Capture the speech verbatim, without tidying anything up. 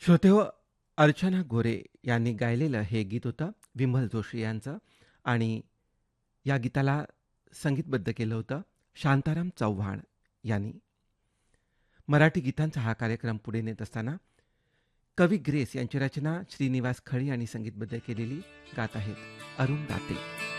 श्रोतेहो, अर्चना गोरे यांनी गायलेलं हे गीत होतं विमल जोशी यांचं आणि या गीताला संगीतबद्ध केलं होतं शांताराम चव्हाण यांनी. मराठी गीतांचा हा कार्यक्रम पुढे नेत असताना कवी ग्रेस यांची रचना श्रीनिवास खळी आणि संगीतबद्ध केलेली गात आहेत अरुण दाते.